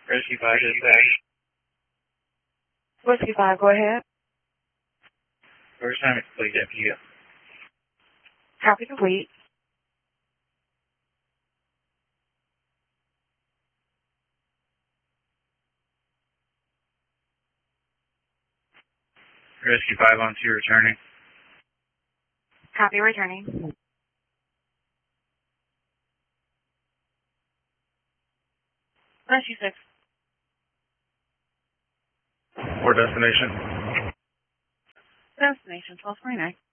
Rescue 5 dispatch. Whiskey 5, go ahead. First time it's complete, deputy. Copy complete. Rescue 5 on 2 returning. Copy returning. Rescue 6. Or destination. Destination 1229.